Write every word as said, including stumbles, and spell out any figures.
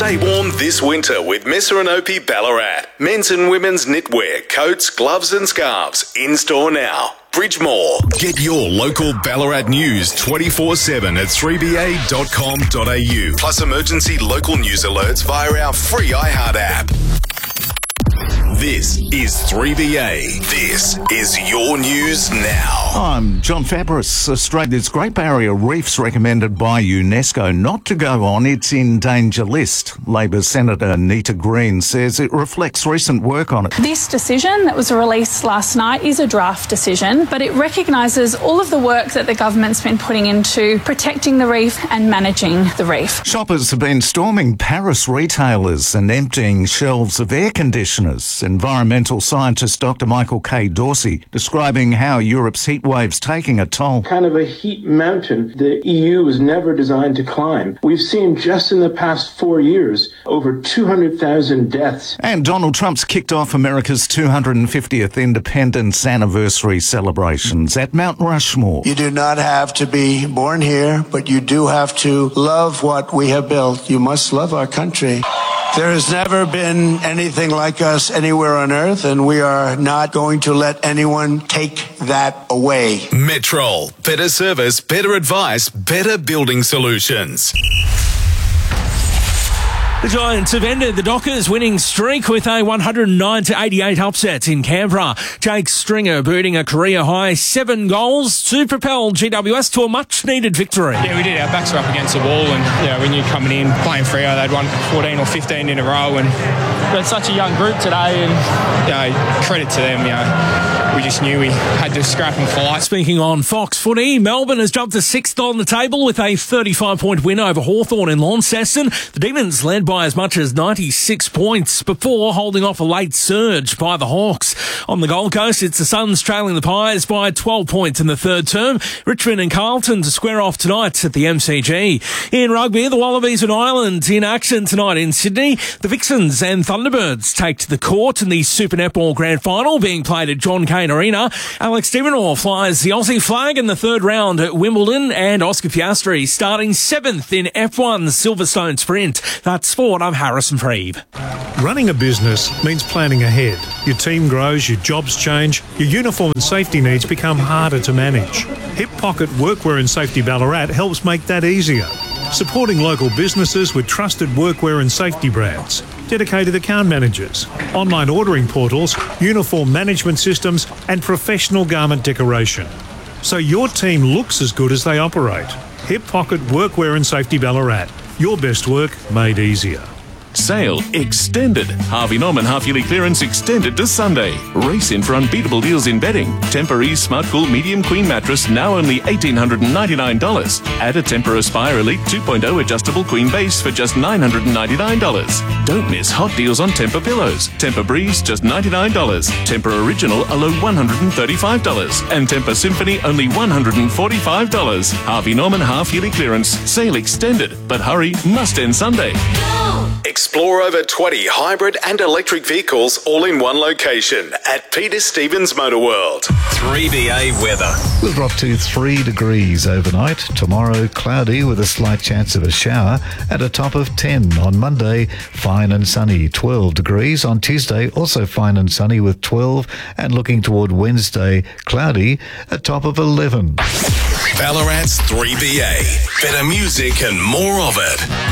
Stay warm this winter with Messer and Opie Ballarat. Men's and women's knitwear, coats, gloves and scarves. In store now. Bridgemore. Get your local Ballarat news twenty-four seven at three b a dot com dot a u. Plus emergency local news alerts via our free iHeart app. This is three B A. This is your news now. I'm John Fabris. Australia's Great Barrier Reef's recommended by UNESCO not to go on its in danger list. Labor Senator Nita Green says it reflects recent work on it. This decision that was released last night is a draft decision, but it recognises all of the work that the government's been putting into protecting the reef and managing the reef. Shoppers have been storming Paris retailers and emptying shelves of air conditioners. Environmental scientist Doctor Michael K. Dorsey describing how Europe's heat wave's taking a toll. Kind of a heat mountain the E U was never designed to climb. We've seen just in the past four years over two hundred thousand deaths. And Donald Trump's kicked off America's two hundred fiftieth independence anniversary celebrations at Mount Rushmore. You do not have to be born here, but you do have to love what we have built. You must love our country. There has never been anything like us anywhere on earth, and we are not going to let anyone take that away. Metrol. Better service, better advice, better building solutions. The Giants have ended the Dockers' winning streak with a one hundred nine to eighty-eight upset in Canberra. Jake Stringer booting a career-high seven goals to propel G W S to a much-needed victory. Yeah, we did. Our backs were up against the wall, and yeah, we knew coming in, playing Freo, they'd won fourteen or fifteen in a row, and we had such a young group today, and you know, credit to them. You know, we just knew we had to scrap and fight. Speaking on Fox Footy, Melbourne has jumped to sixth on the table with a thirty-five point win over Hawthorn in Launceston. The Demons led by as much as ninety-six points before holding off a late surge by the Hawks. On the Gold Coast, it's the Suns trailing the Pies by twelve points in the third term. Richmond and Carlton to square off tonight at the M C G. In rugby, the Wallabies and Ireland in action tonight in Sydney. The Vixens and Thunderbirds take to the court in the Super Netball Grand Final being played at John Cain Arena. Alex Devenor flies the Aussie flag in the third round at Wimbledon, and Oscar Piastri starting seventh in F one Silverstone Sprint. That's sport. I'm Harrison Freeb. Running a business means planning ahead. Your team grows, your jobs change, your uniform and safety needs become harder to manage. Hip Pocket Workwear and Safety Ballarat helps make that easier. Supporting local businesses with trusted workwear and safety brands, dedicated account managers, online ordering portals, uniform management systems and professional garment decoration. So your team looks as good as they operate. Hip Pocket Workwear and Safety Ballarat. Your best work made easier. Sale extended. Harvey Norman half-yearly clearance extended to Sunday. Race in for unbeatable deals in bedding. Tempur-Ease Smart Cool Medium Queen Mattress now only one thousand eight hundred ninety-nine dollars. Add a Tempur Aspire Elite two point oh adjustable queen base for just nine hundred ninety-nine dollars. Don't miss hot deals on Tempur pillows. Tempur Breeze just ninety-nine dollars. Tempur Original alone one hundred thirty-five dollars. And Tempur Symphony only one hundred forty-five dollars. Harvey Norman half-yearly clearance. Sale extended. But hurry, must end Sunday. Explore over twenty hybrid and electric vehicles all in one location at Peter Stevens Motor World. three B A weather. We'll drop to three degrees overnight. Tomorrow, cloudy with a slight chance of a shower at a top of ten. On Monday, fine and sunny, twelve degrees. On Tuesday, also fine and sunny with twelve. And looking toward Wednesday, cloudy, a top of eleven. Ballarat's three B A. Better music and more of it.